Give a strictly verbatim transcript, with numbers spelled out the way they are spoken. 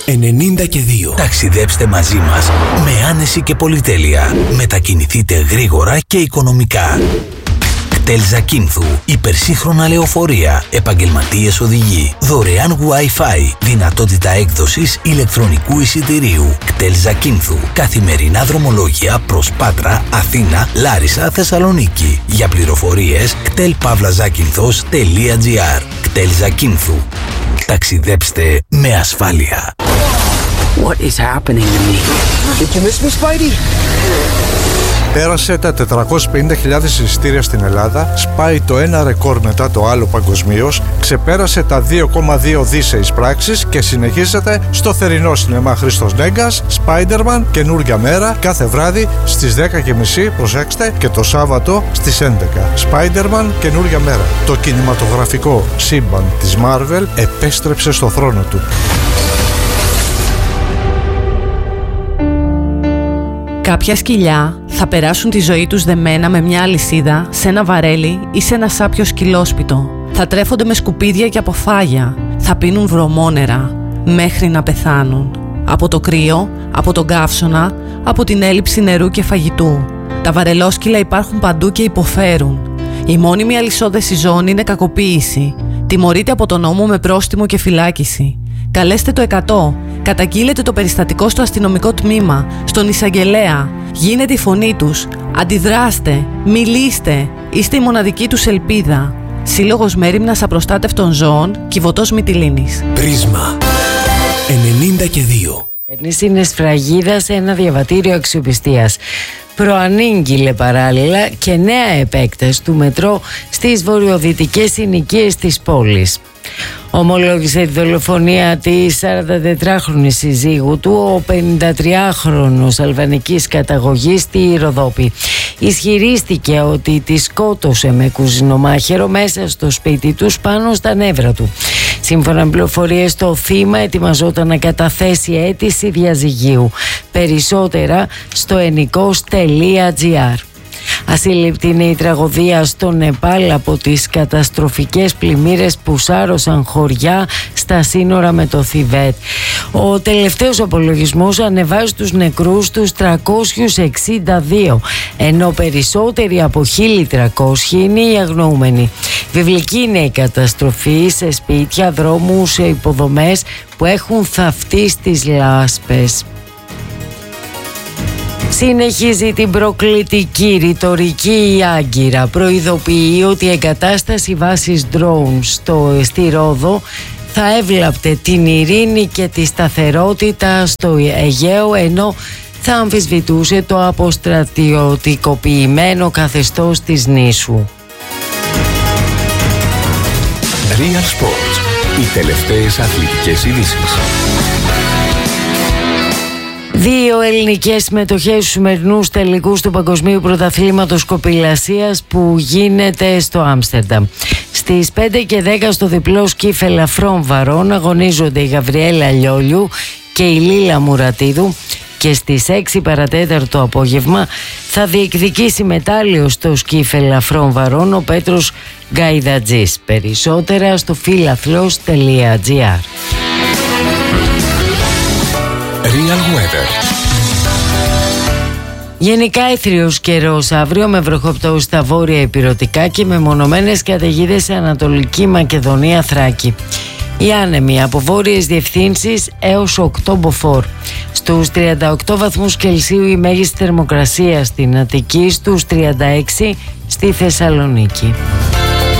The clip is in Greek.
ενενήντα και δύο. Ταξιδέψτε μαζί μας με άνεση και πολυτέλεια. Μετακινηθείτε γρήγορα και οικονομικά. κτέλ Ζακίνθου. Υπερσύγχρονα λεωφορεία. Επαγγελματίες οδηγοί. Δωρεάν Wi-Fi. Δυνατότητα έκδοσης ηλεκτρονικού εισιτηρίου. κτέλ Ζακίνθου. Καθημερινά δρομολόγια προς Πάτρα, Αθήνα, Λάρισα, Θεσσαλονίκη. Για πληροφορίες κτέλ παύλα ζάκυνθος τελεία τζι άρ. κτέλ Ζακίνθου. Ταξιδέψτε με ασφάλεια. What is happening to me? Did you miss me, Spidey? Πέρασε τα τετρακόσιες πενήντα χιλιάδες εισιτήρια στην Ελλάδα, σπάει το ένα ρεκόρ μετά το άλλο παγκοσμίως, ξεπέρασε τα δύο κόμμα δύο δισεκατομμύρια σε εισπράξεις και συνεχίζεται στο θερινό σινεμά Χρήστος Νέγκας, Spider-Man, καινούργια μέρα, κάθε βράδυ στις δέκα και μισή, προσέξτε, και το Σάββατο στις έντεκα. Spider-Man, καινούργια μέρα. Το κινηματογραφικό σύμπαν της Marvel επέστρεψε στο θρόνο του. Κάποια σκυλιά θα περάσουν τη ζωή τους δεμένα με μια αλυσίδα σε ένα βαρέλι ή σε ένα σάπιο σκυλόσπιτο. Θα τρέφονται με σκουπίδια και αποφάγια. Θα πίνουν βρωμόνερα μέχρι να πεθάνουν. Από το κρύο, από τον καύσωνα, από την έλλειψη νερού και φαγητού. Τα βαρελόσκυλα υπάρχουν παντού και υποφέρουν. Η μόνιμη αλυσόδεση ζώων είναι κακοποίηση. Τιμωρείται από τον νόμο με πρόστιμο και φυλάκιση. Καλέστε το εκατό. Καταγγείλετε το περιστατικό στο αστυνομικό τμήμα, στον εισαγγελέα. Γίνετε η φωνή τους. Αντιδράστε. Μιλήστε. Είστε η μοναδική τους ελπίδα. Σύλλογος Μέριμνας Απροστάτευτων Ζώων, Κιβωτός Μυτιλήνης. Πρίσμα ενενήντα και δύο. Είναι σφραγίδα σε ένα διαβατήριο αξιοπιστίας. Προανήγγειλε παράλληλα και νέα επέκταση του μετρό στις βορειοδυτικές συνοικίες της πόλης. Ομολόγησε τη δολοφονία της σαραντατετράχρονης συζύγου του ο πενηντατριάχρονος αλβανικής καταγωγής στη Ροδόπη. Ισχυρίστηκε ότι τη σκότωσε με κουζινομάχαιρο μέσα στο σπίτι τους πάνω στα νεύρα του. Σύμφωνα με πληροφορίες, το θύμα ετοιμαζόταν να καταθέσει αίτηση διαζυγίου. Περισσότερα στο ενικός τελεία τζι άρ. Ασύλληπτη είναι η τραγωδία στο Νεπάλ από τις καταστροφικές πλημμύρες που σάρωσαν χωριά στα σύνορα με το Θιβέτ. Ο τελευταίος απολογισμός ανεβάζει τους νεκρούς τους τριακόσιους εξήντα δύο, ενώ περισσότεροι από χίλια τριακόσιοι είναι οι αγνοούμενοι. Βιβλική είναι η καταστροφή σε σπίτια, δρόμους, σε υποδομές που έχουν θαυτεί στις λάσπες. Συνεχίζει την προκλητική ρητορική η Άγκυρα. Προειδοποιεί ότι η εγκατάσταση βάσης drone στο, στη Ρόδο θα έβλαπτε την ειρήνη και τη σταθερότητα στο Αιγαίο, ενώ θα αμφισβητούσε το αποστρατιωτικοποιημένο καθεστώς της νήσου. Real Sports. Οι τελευταίες αθλητικές ειδήσεις. Δύο ελληνικές συμμετοχές στους σημερινούς τελικούς του Παγκοσμίου Πρωταθλήματος Κοπηλασίας που γίνεται στο Άμστερνταμ. Στις πέντε και δέκα στο διπλό σκύφ ελαφρών βαρών αγωνίζονται η Γαβριέλα Λιόλιου και η Λίλα Μουρατίδου, και στις έξι παρατέταρτο απόγευμα θα διεκδικήσει μετάλλιο στο σκύφ ελαφρών βαρών ο Πέτρος Γκαϊδατζής. Περισσότερα στο φίλαθλος τελεία τζι άρ. Real Weather. Γενικά έθριος καιρός αύριο με βροχοπτώσεις στα βόρεια ηπειρωτικά και με μονομένες καταιγίδες σε Ανατολική Μακεδονία, Θράκη. Οι άνεμοι από βόρειες διευθύνσεις έως οκτώ μποφόρ. Στους τριάντα οκτώ βαθμούς Κελσίου η μέγιστη θερμοκρασία στην Αττική, στους τριάντα έξι στη Θεσσαλονίκη.